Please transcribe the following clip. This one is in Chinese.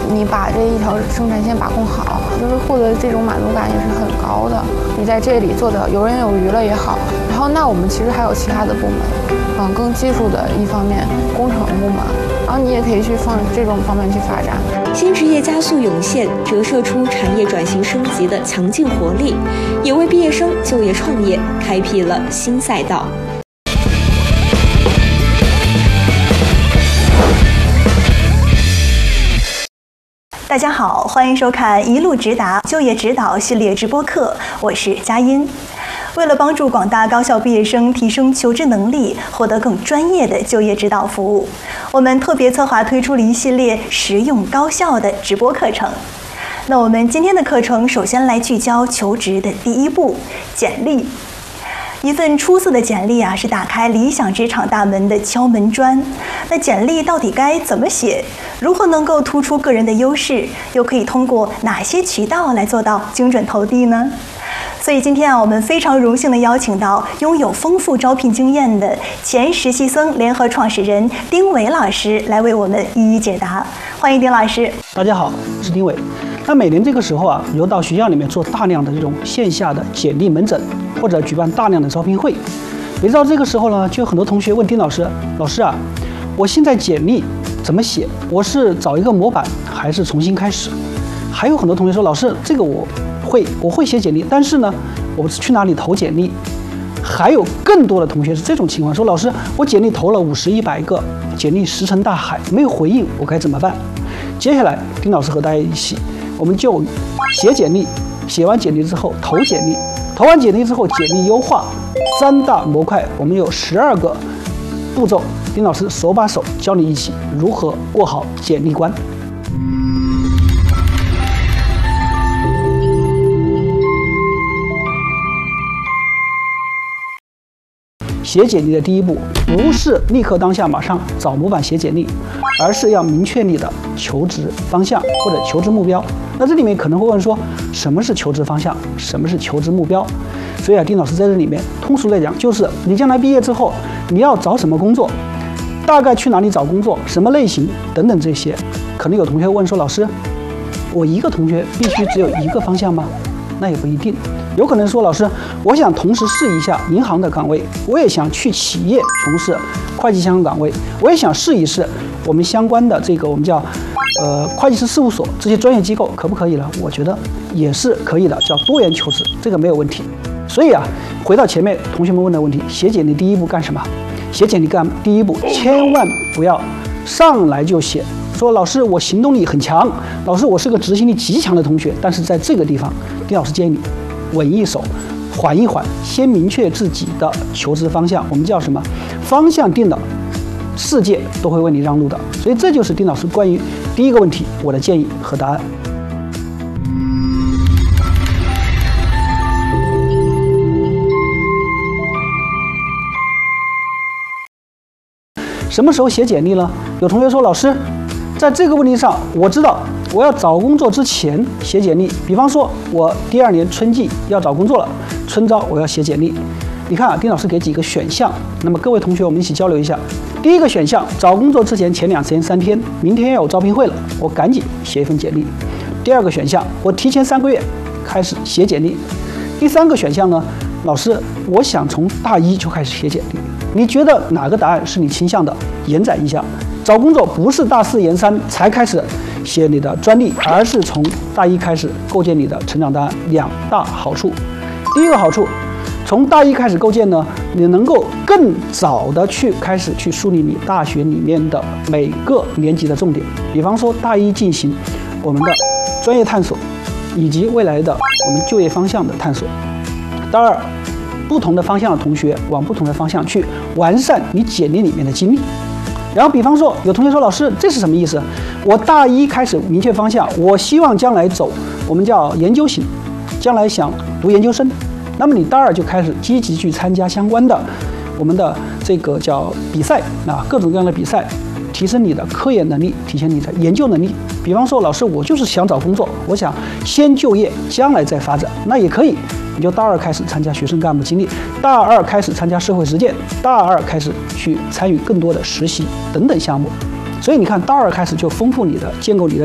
你把这一条生产线把控好，就是获得这种满足感也是很高的。你在这里做的游刃有余了也好，然后那我们其实还有其他的部门，更技术的一方面，工程部门，然后你也可以去放这种方面去发展。 新职业加速涌现，折射出产业转型升级的强劲活力，也为毕业生就业创业开辟了新赛道。 大家好，欢迎收看一路直达就业指导系列直播课，我是佳音。为了帮助广大高校毕业生提升求职能力，获得更专业的就业指导服务，我们特别策划推出了一系列实用高效的直播课程。那我们今天的课程首先来聚焦求职的第一步——简历。一份出色的简历是打开理想职场大门的敲门砖。那简历到底该怎么写？如何能够突出个人的优势？又可以通过哪些渠道来做到精准投递呢？所以今天我们非常荣幸地邀请到拥有丰富招聘经验的前实习生联合创始人丁伟老师来为我们一一解答。欢迎丁老师。 大家好，我是丁伟。那每年这个时候有到学校里面做大量的这种线下的简历门诊，或者举办大量的招聘会。每到这个时候呢，就有很多同学问丁老师：“老师啊，我现在简历怎么写？我是找一个模板，还是重新开始？”还有很多同学说：“老师，这个我会写简历，但是呢，我去哪里投简历？”还有更多的同学是这种情况，说：“老师，我简历投了50、100个，简历石沉大海，没有回应，我该怎么办？”接下来，丁老师和大家一起，我们就写简历，写完简历之后投简历，投完简历之后简历优化3大模块，我们有12个步骤，丁老师手把手教你一起如何过好简历关。写简历的第一步，不是立刻当下马上找模板写简历，而是要明确你的求职方向或者求职目标。那这里面可能会问说，什么是求职方向，什么是求职目标？所以丁老师在这里面通俗来讲，就是你将来毕业之后，你要找什么工作，大概去哪里找工作，什么类型等等这些。可能有同学问说，老师，我一个同学必须只有一个方向吗？那也不一定。有可能说，老师，我想同时试一下银行的岗位，我也想去企业从事会计相关岗位，我也想试一试我们相关的这个我们叫会计师事务所这些专业机构，可不可以呢？我觉得也是可以的，叫多元求职，这个没有问题。所以回到前面同学们问的问题，写简历第一步干什么？写简历第一步，千万不要上来就写说，老师我行动力很强，老师我是个执行力极强的同学。但是在这个地方，丁老师建议你稳一手，缓一缓，先明确自己的求职方向。我们叫什么？方向定了，世界都会为你让路的。所以这就是丁老师关于第一个问题我的建议和答案。什么时候写简历呢？有同学说，老师，在这个问题上，我知道我要找工作之前写简历。比方说，我第2年春季要找工作了，春招我要写简历。你看丁老师给几个选项，那么各位同学我们一起交流一下。第一个选项，找工作之前前2天、3天，明天要有招聘会了，我赶紧写一份简历。第2个选项，我提前3个月开始写简历。第3个选项呢，老师，我想从大1就开始写简历。你觉得哪个答案是你倾向的？延展一下，找工作不是大4研3才开始写你的专利，而是从大1开始构建你的成长档案。2大好处。第一个好处，从大1开始构建呢，你能够更早的开始去梳理你大学里面的每个年级的重点。比方说大1进行我们的专业探索，以及未来的我们就业方向的探索。大2，不同的方向的同学往不同的方向去完善你简历里面的经历。然后比方说有同学说，老师这是什么意思？我大1开始明确方向，我希望将来走我们叫研究型，将来想读研究生。那么你大2就开始积极去参加相关的我们的这个叫比赛各种各样的比赛，提升你的科研能力，提升你的研究能力。比方说，老师我就是想找工作，我想先就业，将来再发展，那也可以。你就大2开始参加学生干部经历，大2开始参加社会实践，大2开始去参与更多的实习等等项目。所以你看，大2开始就丰富你的、建构你的